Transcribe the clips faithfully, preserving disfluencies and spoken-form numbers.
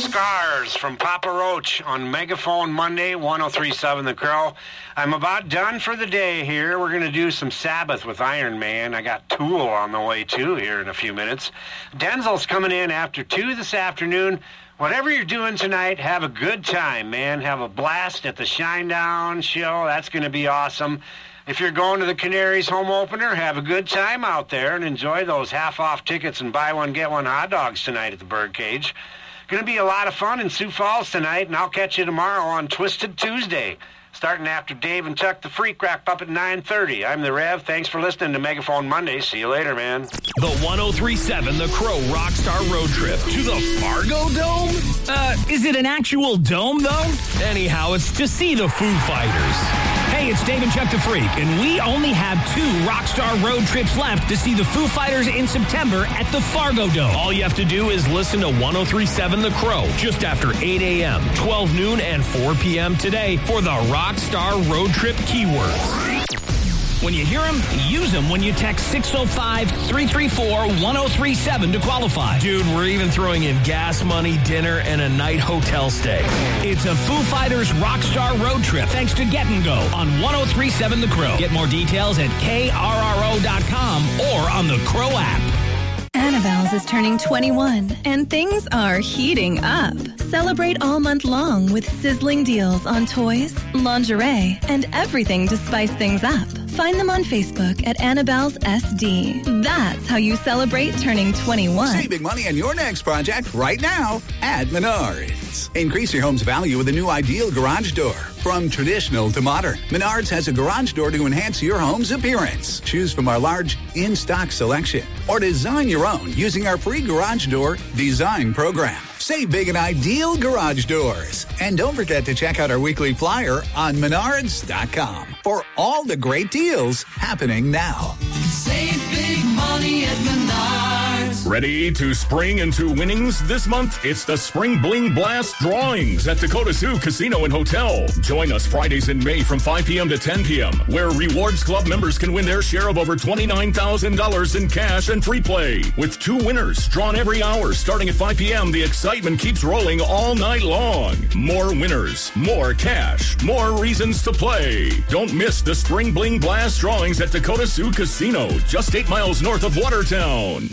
Scars from Papa Roach on Megaphone Monday, one oh three point seven The Crow. I'm about done for the day here. We're going to do some Sabbath with Iron Man. I got Tool on the way, too, here in a few minutes. Denzel's coming in after two this afternoon. Whatever you're doing tonight, have a good time, man. Have a blast at the Shinedown show. That's going to be awesome. If you're going to the Canaries home opener, have a good time out there and enjoy those half-off tickets and buy one, get one hot dogs tonight at the Birdcage. Going to be a lot of fun in Sioux Falls tonight, and I'll catch you tomorrow on Twisted Tuesday, starting after Dave and Chuck the Freak wrap up at nine thirty. I'm the Rev. Thanks for listening to Megaphone Monday. See you later, man. The one oh three point seven The Crow Rockstar Road Trip to the Fargo Dome? Uh, is it an actual dome, though? Anyhow, it's to see the Foo Fighters. Hey, it's Dave and Chuck the Freak, and we only have two Rockstar Road Trips left to see the Foo Fighters in September at the Fargo Dome. All you have to do is listen to one oh three point seven The Crow just after eight a.m., twelve noon, and four p.m. today for the Rockstar Road Trip keywords. When you hear them, use them when you text six oh five, three three four, one oh three seven to qualify. Dude, we're even throwing in gas money, dinner, and a night hotel stay. It's a Foo Fighters Rockstar Road Trip thanks to Get and Go on one oh three point seven The Crow. Get more details at K R R O dot com or on the Crow app. Annabelle's is turning twenty-one, and things are heating up. Celebrate all month long with sizzling deals on toys, lingerie, and everything to spice things up. Find them on Facebook at Annabelle's S D. That's how you celebrate turning twenty-one. Save big money on your next project right now at Menards. Increase your home's value with a new Ideal garage door. From traditional to modern, Menards has a garage door to enhance your home's appearance. Choose from our large in-stock selection or design your own using our free garage door design program. Save big at Ideal Garage Doors. And don't forget to check out our weekly flyer on menards dot com for all the great deals happening now. Save big money at Menards. Ready to spring into winnings this month? It's the Spring Bling Blast Drawings at Dakota Sioux Casino and Hotel. Join us Fridays in May from five p.m. to ten p.m., where Rewards Club members can win their share of over twenty-nine thousand dollars in cash and free play. With two winners drawn every hour starting at five p.m., the excitement keeps rolling all night long. More winners, more cash, more reasons to play. Don't miss the Spring Bling Blast Drawings at Dakota Sioux Casino, just eight miles north of Watertown.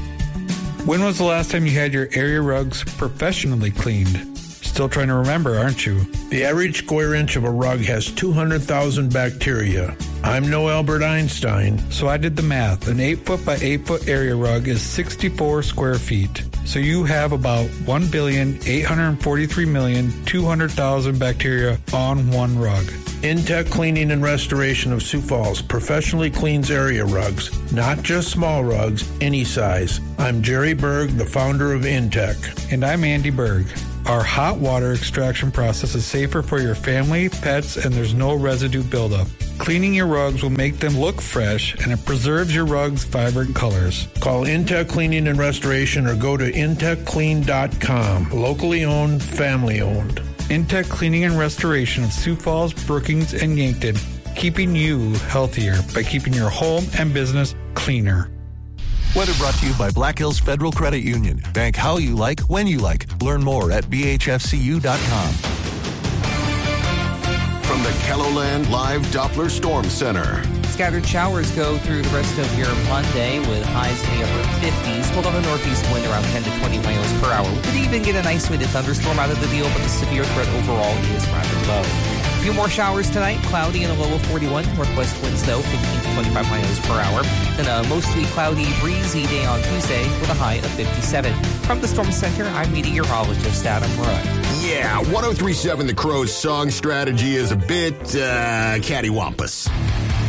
When was the last time you had your area rugs professionally cleaned? Still trying to remember, aren't you? The average square inch of a rug has two hundred thousand bacteria. I'm no Albert Einstein. So I did the math. An eight foot by eight foot area rug is sixty-four square feet. So you have about one billion, eight hundred forty-three million, two hundred thousand bacteria on one rug. Intech Cleaning and Restoration of Sioux Falls professionally cleans area rugs, not just small rugs, any size. I'm Jerry Berg, the founder of Intech. And I'm Andy Berg. Our hot water extraction process is safer for your family, pets, and there's no residue buildup. Cleaning your rugs will make them look fresh, and it preserves your rugs' vibrant colors. Call Intech Cleaning and Restoration or go to intech clean dot com. Locally owned, family owned. Intech Cleaning and Restoration of Sioux Falls, Brookings, and Yankton, keeping you healthier by keeping your home and business cleaner. Weather brought to you by Black Hills Federal Credit Union. Bank how you like, when you like. Learn more at b h f c u dot com. From the Kelloland Live Doppler Storm Center. Scattered showers go through the rest of your Monday with highs in the upper fifties. Hold on a northeast wind around ten to twenty miles per hour. We could even get an isolated thunderstorm out of the deal, but the severe threat overall is rather low. A few more showers tonight, cloudy and a low of forty-one. Northwest winds, though, fifteen to twenty-five miles per hour. And a mostly cloudy, breezy day on Tuesday with a high of fifty-seven. From the Storm Center, I'm meteorologist Adam Rudd. Yeah, one oh three point seven The Crow's song strategy is a bit uh, cattywampus.